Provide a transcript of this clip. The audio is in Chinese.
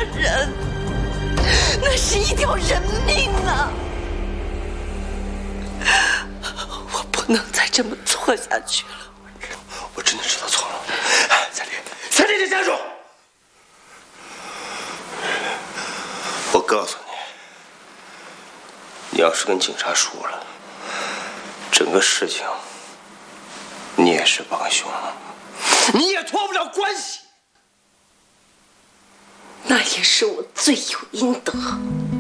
人，那是一条人命啊！我不能再这么错下去了。 我真的知道错了。三弟，你站住！我告诉你，你要是跟警察输了，整个事情你也是帮凶，你也脱不了关系。 那也是我罪有应得。